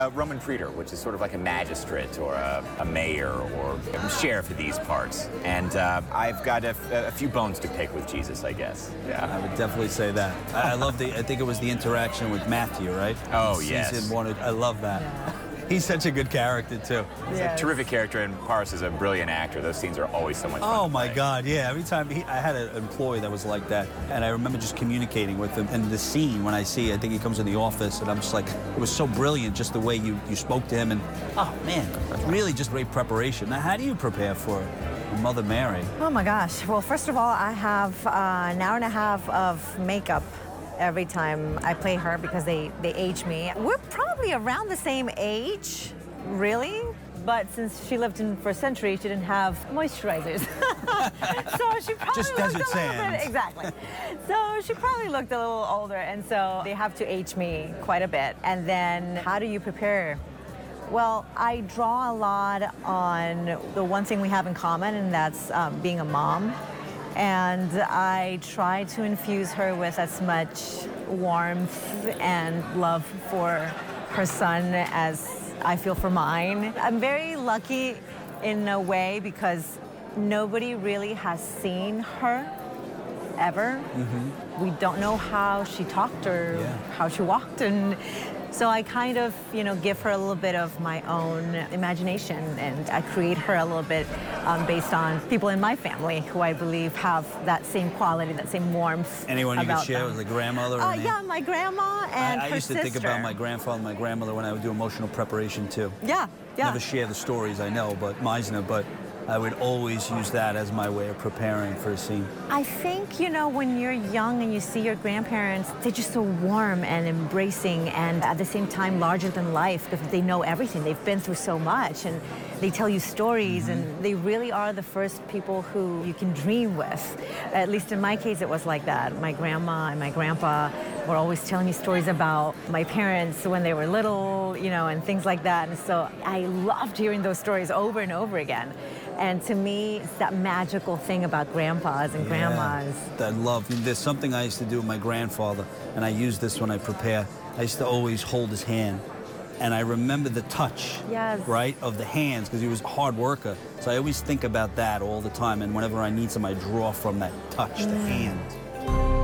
Roman praetor, which is sort of like a magistrate or a mayor or a sheriff of these parts. And I've got a few bones to pick with Jesus, I guess. Yeah. I would definitely say that. I love I think it was the interaction with Matthew, right? Oh, In yes. Season 1. I love that. Yeah. He's such a good character, too. He's a terrific character, and Paris is a brilliant actor. Those scenes are always so much fun. Oh, to my play. God, yeah. Every time I had an employee that was like that, and I remember just communicating with him. And the scene, when I think he comes in the office, and I'm just like, it was so brilliant, just the way you spoke to him. And, oh, man, really just great preparation. Now, how do you prepare for Mother Mary? Oh, my gosh. Well, first of all, I have an hour and a half of makeup every time I play her because they age me. We're probably around the same age, really. But since she lived in for a century, she didn't have moisturizers. So she probably just looked desert a little sand. bit, exactly. So she probably looked a little older, and so they have to age me quite a bit. And then how do you prepare? Well, I draw a lot on the one thing we have in common, and that's being a mom. And I try to infuse her with as much warmth and love for her son as I feel for mine. I'm very lucky in a way because nobody really has seen her ever. Mm-hmm. We don't know how she talked or how she walked, and so I kind of, give her a little bit of my own imagination, and I create her a little bit based on people in my family who I believe have that same quality, that same warmth. Anyone you could about share them. with a grandmother? Or Yeah, my grandma and I her used to think sister. about my grandfather and my grandmother when I would do emotional preparation, too. Yeah. Never share the stories, I know, but Meisner, but I would always use that as my way of preparing for a scene. I think, when you're young and you see your grandparents, they're just so warm and embracing and at the same time larger than life because they know everything. They've been through so much and they tell you stories, and they really are the first people who you can dream with. At least in my case, it was like that. My grandma and my grandpa were always telling me stories about my parents when they were little, and things like that. And so I loved hearing those stories over and over again. And to me, it's that magical thing about grandpas and grandmas. I love. There's something I used to do with my grandfather, and I use this when I prepare. I used to always hold his hand. And I remember the touch, right, of the hands, because he was a hard worker. So I always think about that all the time. And whenever I need some, I draw from that touch, the hand.